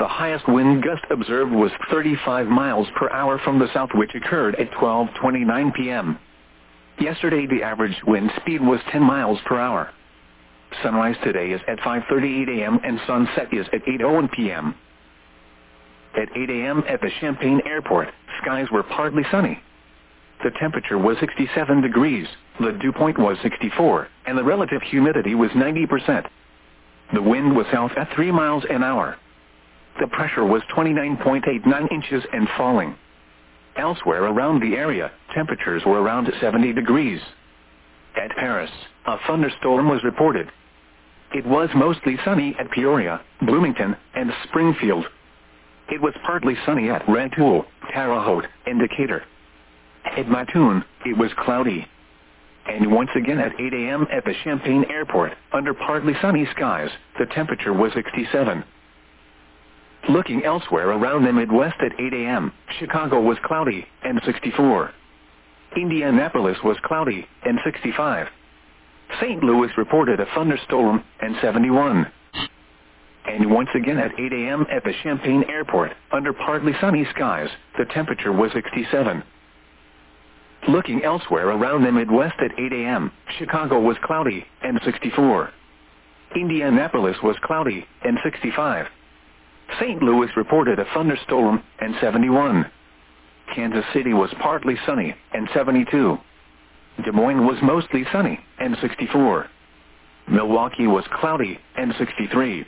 The highest wind gust observed was 35 miles per hour from the south, which occurred at 12:29 p.m. Yesterday the average wind speed was 10 miles per hour. Sunrise today is at 5:38 a.m. and sunset is at 8:01 p.m. At 8 a.m. at the Champaign Airport, skies were partly sunny. The temperature was 67 degrees, the dew point was 64, and the relative humidity was 90%. The wind was south at 3 miles an hour. The pressure was 29.89 inches and falling. Elsewhere around the area, temperatures were around 70 degrees. At Paris, a thunderstorm was reported. It was mostly sunny at Peoria, Bloomington, and Springfield. It was partly sunny at Rantoul, Terre Haute, and Decatur. At Mattoon, it was cloudy. And once again at 8 a.m. at the Champaign Airport, under partly sunny skies, the temperature was 67. Looking elsewhere around the Midwest at 8 a.m., Chicago was cloudy, and 64. Indianapolis was cloudy, and 65. St. Louis reported a thunderstorm, and 71. And once again at 8 a.m. at the Champaign Airport, under partly sunny skies, the temperature was 67. Looking elsewhere around the Midwest at 8 a.m., Chicago was cloudy, and 64. Indianapolis was cloudy, and 65. St. Louis reported a thunderstorm, and 71. Kansas City was partly sunny, and 72. Des Moines was mostly sunny, and 64. Milwaukee was cloudy, and 63.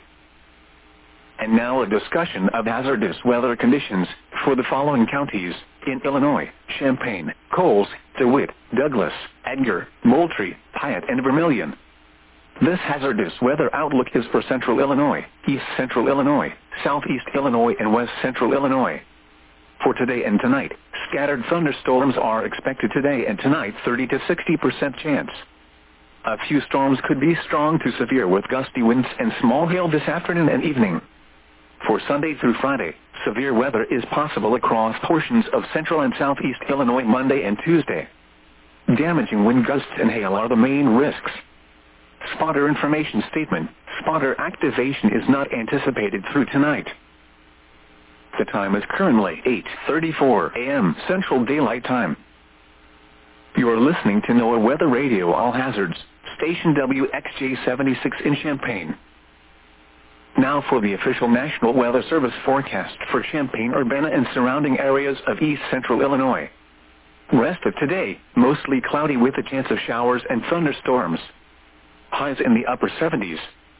And now a discussion of hazardous weather conditions for the following counties in Illinois: Champaign, Coles, DeWitt, Douglas, Edgar, Moultrie, Piatt, and Vermilion. This hazardous weather outlook is for Central Illinois, East Central Illinois, Southeast Illinois, and West Central Illinois. For today and tonight, scattered thunderstorms are expected today and tonight, 30 to 60% chance. A few storms could be strong to severe with gusty winds and small hail this afternoon and evening. For Sunday through Friday, severe weather is possible across portions of central and southeast Illinois Monday and Tuesday. Damaging wind gusts and hail are the main risks. Spotter information statement: spotter activation is not anticipated through tonight. The time is currently 8:34 a.m. Central Daylight Time. You are listening to NOAA Weather Radio All Hazards, station WXJ 76 in Champaign. Now for the official National Weather Service forecast for Champaign, Urbana, and surrounding areas of East Central Illinois. Rest of today, mostly cloudy with a chance of showers and thunderstorms. Highs in the upper 70s.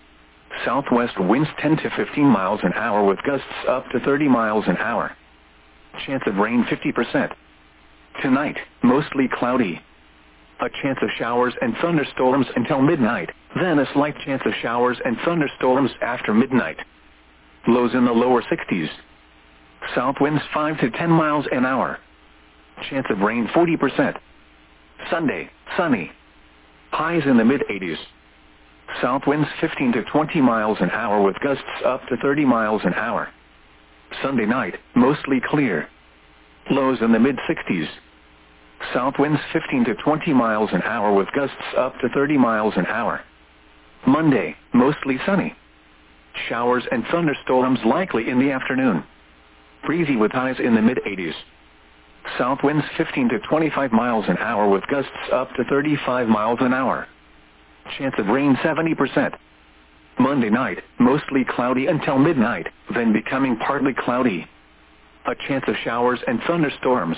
Southwest winds 10 to 15 miles an hour with gusts up to 30 miles an hour. Chance of rain 50%. Tonight, mostly cloudy. A chance of showers and thunderstorms until midnight, then a slight chance of showers and thunderstorms after midnight. Lows in the lower 60s. South winds 5 to 10 miles an hour. Chance of rain 40%. Sunday, sunny. Highs in the mid-80s. South winds 15 to 20 miles an hour with gusts up to 30 miles an hour. Sunday night, mostly clear. Lows in the mid-60s. South winds 15 to 20 miles an hour with gusts up to 30 miles an hour. Monday, mostly sunny. Showers and thunderstorms likely in the afternoon. Breezy with highs in the mid-80s. South winds 15 to 25 miles an hour with gusts up to 35 miles an hour. Chance of rain 70%. Monday night, mostly cloudy until midnight, then becoming partly cloudy. A chance of showers and thunderstorms.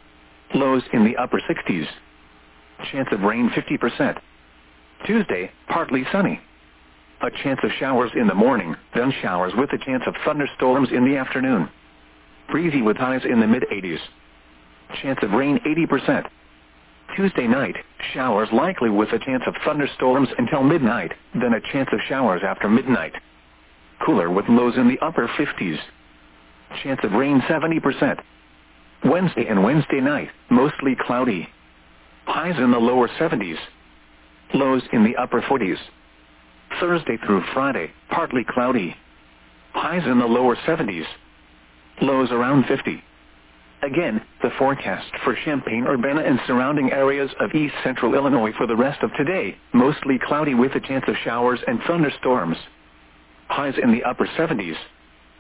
Lows in the upper 60s. Chance of rain 50%. Tuesday, partly sunny. A chance of showers in the morning, then showers with a chance of thunderstorms in the afternoon. Breezy with highs in the mid-80s. Chance of rain 80%. Tuesday night, showers likely with a chance of thunderstorms until midnight, then a chance of showers after midnight. Cooler with lows in the upper 50s. Chance of rain 70%. Wednesday and Wednesday night, mostly cloudy. Highs in the lower 70s. Lows in the upper 40s. Thursday through Friday, partly cloudy. Highs in the lower 70s. Lows around 50. Again, the forecast for Champaign, Urbana, and surrounding areas of East Central Illinois for the rest of today, mostly cloudy with a chance of showers and thunderstorms. Highs in the upper 70s.